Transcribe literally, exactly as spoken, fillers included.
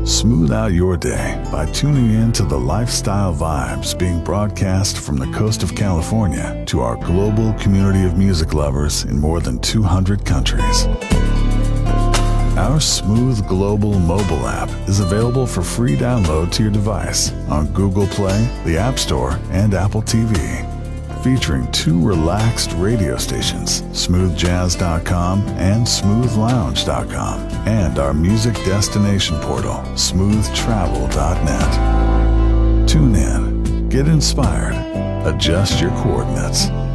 Smooth out your day by tuning in to the lifestyle vibes being broadcast from the coast of California to our global community of music lovers in more than two hundred countries. Our Smooth Global mobile app is available for free download to your device on Google Play, the App Store, and Apple T V. Featuring two relaxed radio stations, smooth jazz dot com and smooth lounge dot com, and our music destination portal, smooth travel dot net. Tune in, get inspired, adjust your coordinates,